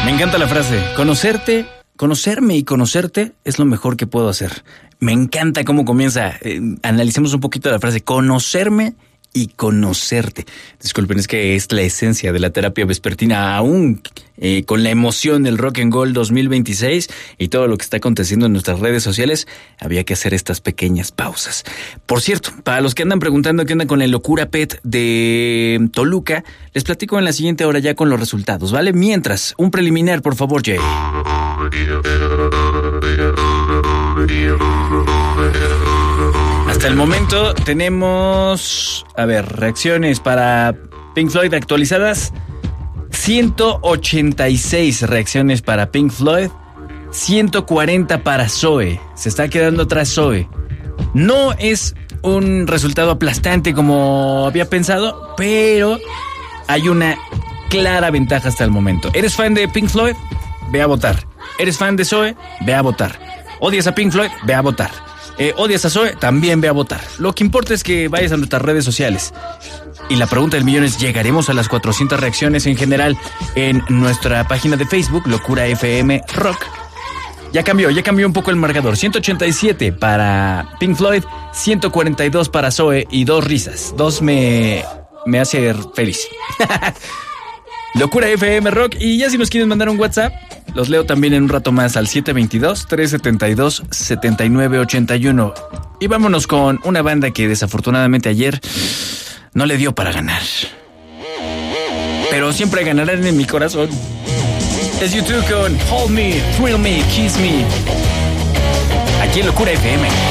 Me encanta la frase. Conocerme y conocerte es lo mejor que puedo hacer. Me encanta cómo comienza. Analicemos un poquito la frase. Conocerme y conocerte. Disculpen, es que es la esencia de la terapia vespertina, aún con la emoción del Rock and Gold 2026 y todo lo que está aconteciendo en nuestras redes sociales, había que hacer estas pequeñas pausas. Por cierto, para los que andan preguntando qué onda con el Locura Pet de Toluca, les platico en la siguiente hora ya con los resultados, ¿vale? Mientras, un preliminar, por favor, Jay. Hasta el momento tenemos, reacciones para Pink Floyd actualizadas. 186 reacciones para Pink Floyd, 140 para Zoe. Se está quedando atrás Zoe. No es un resultado aplastante como había pensado, pero hay una clara ventaja hasta el momento. ¿Eres fan de Pink Floyd? Ve a votar. ¿Eres fan de Zoe? Ve a votar. ¿Odias a Pink Floyd? Ve a votar. ¿Odias a Zoe? También ve a votar. Lo que importa es que vayas a nuestras redes sociales. Y la pregunta del millón es, ¿llegaremos a las 400 reacciones en general en nuestra página de Facebook, Locura FM Rock? Ya cambió un poco el marcador. 187 para Pink Floyd, 142 para Zoe y 2 risas. 2 me hace feliz. Locura FM Rock. Y ya si nos quieren mandar un WhatsApp, los leo también en un rato más al 722-372-7981. Y vámonos con una banda que desafortunadamente ayer no le dio para ganar, pero siempre ganarán en mi corazón. Es YouTube con Hold Me, Thrill Me, Kiss Me, aquí en Locura FM.